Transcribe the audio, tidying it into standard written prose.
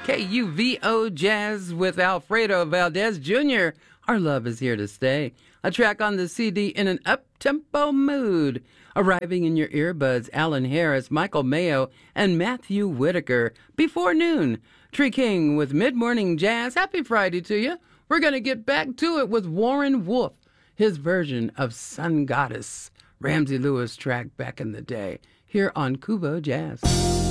KUVO Jazz with Alfredo Valdez Jr. Our Love Is Here to Stay. A track on the CD in an up-tempo mood. Arriving in your earbuds, Alan Harris, Michael Mayo, and Matthew Whitaker. Before noon, Tree King with Mid-Morning Jazz. Happy Friday to you. We're going to get back to it with Warren Wolf, his version of Sun Goddess, Ramsey Lewis track back in the day, here on Kubo Jazz.